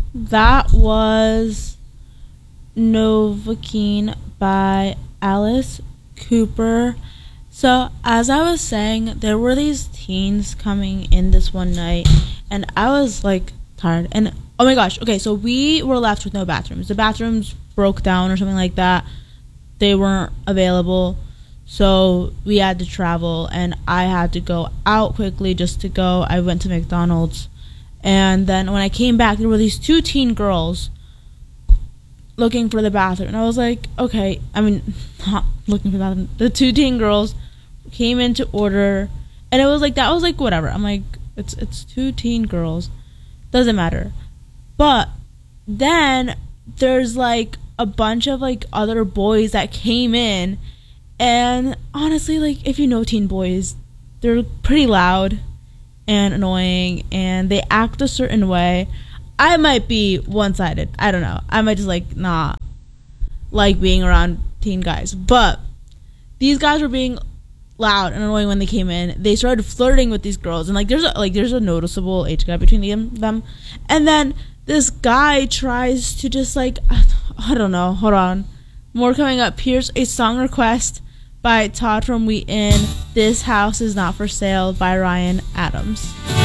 That was Novocaine by Alice Cooper. So, as I was saying, there were these teens coming in this one night, and I was like tired. And oh my gosh, okay, so we were left with no bathrooms. The bathrooms broke down or something like that. They weren't available. So we had to travel, and I had to go out quickly just to go. I went to McDonald's, and then when I came back, there were these two teen girls looking for the bathroom. And I was like, okay, I mean, not looking for the bathroom. The two teen girls came in to order, and it was like, that was like, whatever. I'm like, it's two teen girls. Doesn't matter. But then there's like a bunch of like other boys that came in. And honestly, like, if you know teen boys, they're pretty loud and annoying, and they act a certain way. I might be one-sided. I don't know. I might just, like, not like being around teen guys. But these guys were being loud and annoying when they came in. They started flirting with these girls, and, like, there's a noticeable age gap between them. And then this guy tries to just, like, I don't know. Hold on. More coming up. Here's a song request by Todd from Wheaton. This House Is Not For Sale by Ryan Adams.